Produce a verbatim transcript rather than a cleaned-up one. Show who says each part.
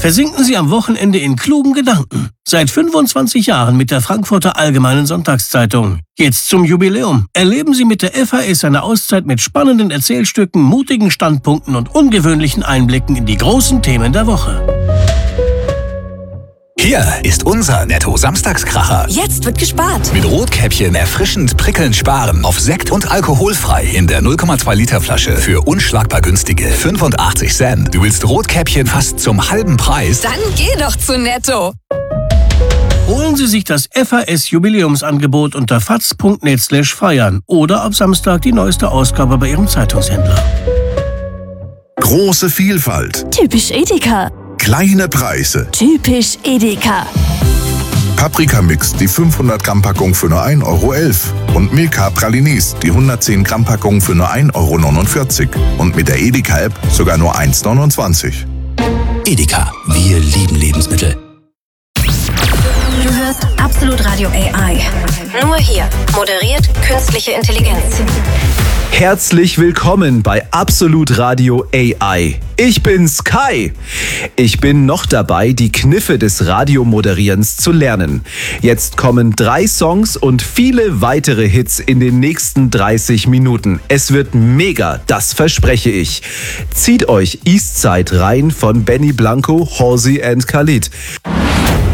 Speaker 1: Versinken Sie am Wochenende in klugen Gedanken. Seit fünfundzwanzig Jahren mit der Frankfurter Allgemeinen Sonntagszeitung. Jetzt zum Jubiläum. Erleben Sie mit der F A S eine Auszeit mit spannenden Erzählstücken, mutigen Standpunkten und ungewöhnlichen Einblicken in die großen Themen der Woche.
Speaker 2: Hier ist unser Netto-Samstagskracher.
Speaker 3: Jetzt wird gespart.
Speaker 2: Mit Rotkäppchen erfrischend prickelnd sparen. Auf Sekt und alkoholfrei in der null Komma zwei Liter Flasche für unschlagbar günstige fünfundachtzig Cent. Du willst Rotkäppchen fast zum halben Preis?
Speaker 3: Dann geh doch zu Netto.
Speaker 1: Holen Sie sich das F A S-Jubiläumsangebot unter faz punkt net slash feiern oder ab Samstag die neueste Ausgabe bei Ihrem Zeitungshändler.
Speaker 4: Große Vielfalt.
Speaker 5: Typisch Edeka.
Speaker 4: Kleine Preise.
Speaker 5: Typisch Edeka.
Speaker 4: Paprikamix, die fünfhundert Gramm Packung für nur ein Euro elf. Und Milka Pralinis, die hundertzehn Gramm Packung für nur ein Euro neunundvierzig. Und mit der Edeka-App sogar nur eins neunundzwanzig.
Speaker 2: Edeka, wir lieben Lebensmittel.
Speaker 6: Du hörst Absolut Radio A I. Nur hier. Moderiert künstliche Intelligenz.
Speaker 7: Herzlich willkommen bei Absolut Radio A I. Ich bin Sky. Ich bin noch dabei, die Kniffe des Radiomoderierens zu lernen. Jetzt kommen drei Songs und viele weitere Hits in den nächsten dreißig Minuten. Es wird mega, das verspreche ich. Zieht euch Eastside rein von Benny Blanco, Halsey and Khalid.